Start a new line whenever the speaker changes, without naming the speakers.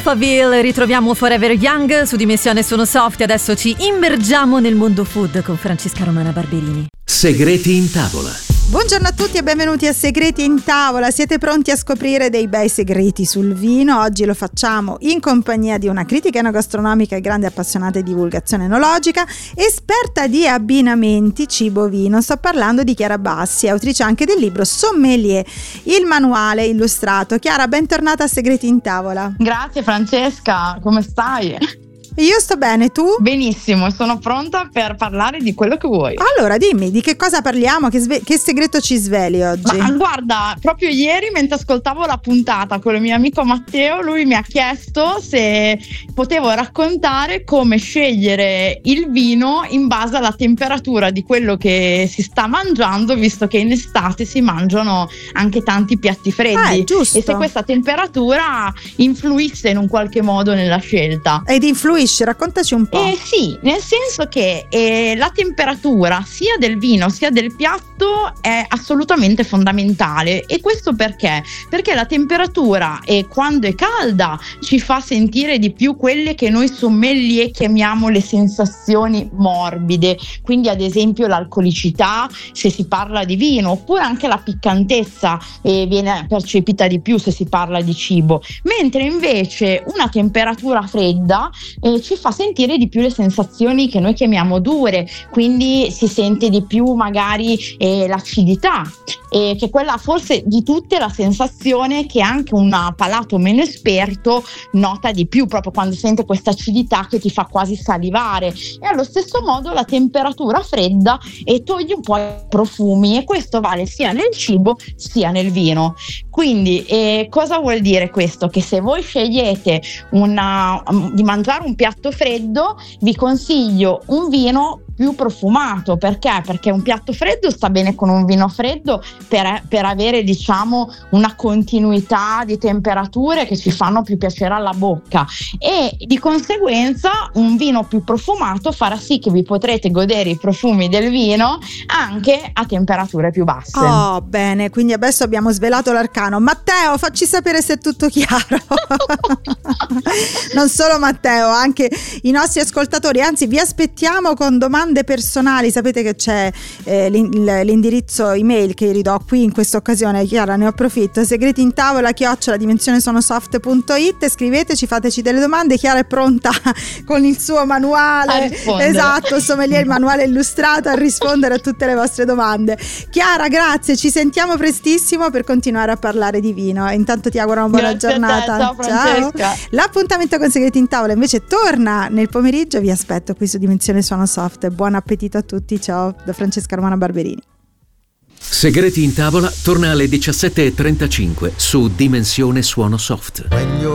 Alphaville, ritroviamo Forever Young su Dimensione Suono Soft e adesso ci immergiamo nel mondo food con Francesca Romana Barberini.
Segreti in tavola.
Buongiorno a tutti e benvenuti a Segreti in tavola. Siete pronti a scoprire dei bei segreti sul vino? Oggi lo facciamo in compagnia di una critica enogastronomica e grande appassionata di divulgazione enologica, esperta di abbinamenti cibo-vino. Sto parlando di Chiara Bassi, autrice anche del libro Sommelier, il manuale illustrato. Chiara, bentornata a Segreti in tavola.
Grazie Francesca, come stai?
Io sto bene, tu?
Benissimo, sono pronta per parlare di quello che vuoi.
Allora dimmi, di che cosa parliamo? Che segreto ci sveli oggi?
Ma guarda, proprio ieri mentre ascoltavo la puntata con il mio amico Matteo, lui mi ha chiesto se potevo raccontare come scegliere il vino in base alla temperatura di quello che si sta mangiando, visto che in estate si mangiano anche tanti piatti freddi.
Giusto.
E se questa temperatura influisse in un qualche modo nella scelta.
Ed influisce, raccontaci un po'.
Sì, nel senso che la temperatura sia del vino sia del piatto è assolutamente fondamentale. E questo perché? Perché la temperatura, quando è calda, ci fa sentire di più quelle che noi sommelier chiamiamo le sensazioni morbide, quindi ad esempio l'alcolicità se si parla di vino, oppure anche la piccantezza viene percepita di più se si parla di cibo, mentre invece una temperatura fredda ci fa sentire di più le sensazioni che noi chiamiamo dure, quindi si sente di più magari l'acidità, che quella forse di tutte è la sensazione che anche un palato meno esperto nota di più, proprio quando sente questa acidità che ti fa quasi salivare. E allo stesso modo la temperatura fredda toglie un po' i profumi, e questo vale sia nel cibo sia nel vino. Quindi cosa vuol dire questo? Che se voi scegliete di mangiare un piatto freddo, vi consiglio un vino più profumato. Perché? Perché un piatto freddo sta bene con un vino freddo per avere, diciamo, una continuità di temperature che ci fanno più piacere alla bocca, e di conseguenza un vino più profumato farà sì che vi potrete godere i profumi del vino anche a temperature più basse.
Oh, bene, quindi adesso abbiamo svelato l'arcano. Matteo, facci sapere se è tutto chiaro. Non solo Matteo, anche i nostri ascoltatori, anzi vi aspettiamo con domande personali. Sapete che c'è l'indirizzo email che ridò qui in questa occasione. Chiara, ne approfitto: segretintavola@dimensionesonosoft.it. Scriveteci, fateci delle domande. Chiara è pronta con il suo manuale, esatto, sommelier, il manuale illustrato, a rispondere a tutte le vostre domande. Chiara, grazie, ci sentiamo prestissimo per continuare a parlare di vino. Intanto ti auguro una buona giornata.
Ciao Francesca.
L'appuntamento con Segreti in tavola invece torna nel pomeriggio. Vi aspetto qui su Dimensione Suono Soft. Buon appetito a tutti, ciao da Francesca Romana Barberini.
Segreti in tavola torna alle 17:35 su Dimensione Suono Soft.